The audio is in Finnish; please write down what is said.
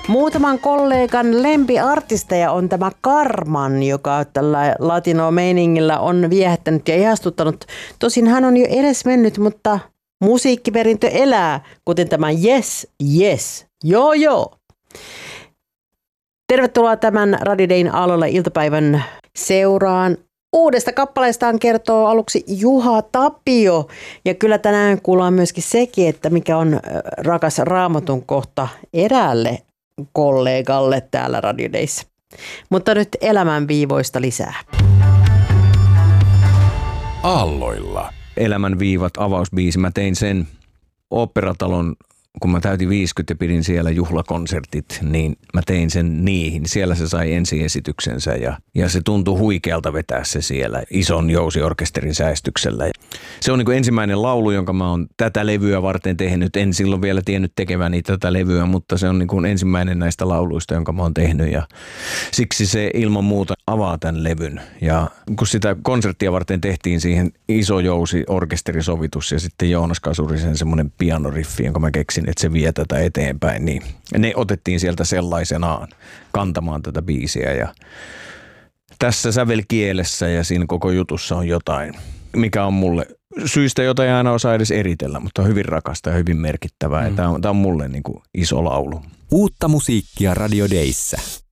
Muutaman kollegan lempiartisteja on tämä Karman, joka tällä latino-meiningillä on viehättänyt ja ihastuttanut. Tosin hän on jo edesmennyt, mutta musiikkiperintö elää, kuten tämä Yes, Yes, Joo, Joo. Tervetuloa tämän Radio Dayn aloille iltapäivän seuraan. Uudesta kappaleestaan kertoo aluksi Juha Tapio. Ja kyllä tänään kuullaan myöskin sekin, että mikä on rakas Raamatun kohta eräälle kollegalle täällä Radio Dayssä. Mutta nyt elämänviivoista lisää. Aalloilla. Elämänviivat avausbiisi. Mä tein sen Oopperatalon, kun mä täytin 50 ja pidin siellä juhlakonsertit, niin mä tein sen niihin. Siellä se sai ensiesityksensä ja se tuntui huikealta vetää se siellä ison jousiorkesterin säestyksellä. Se on niin kuin ensimmäinen laulu, jonka mä oon tätä levyä varten tehnyt. En silloin vielä tiennyt tekeväni tätä levyä, mutta se on niin kuin ensimmäinen näistä lauluista, jonka mä oon tehnyt ja siksi se ilman muuta avaa tämän levyn. Ja kun sitä konserttia varten tehtiin siihen iso jousiorkesterisovitus ja sitten Joonas Kasurisen semmoinen pianoriffi, jonka mä keksin, että se vie tätä eteenpäin, niin ne otettiin sieltä sellaisenaan kantamaan tätä biisiä ja tässä sävelkielessä ja siinä koko jutussa on jotain, mikä on mulle syystä, jota ei aina osaa edes eritellä, mutta on hyvin rakasta ja hyvin merkittävää ja tämä on mulle niin kuin iso laulu. Uutta musiikkia Radio Dayssä.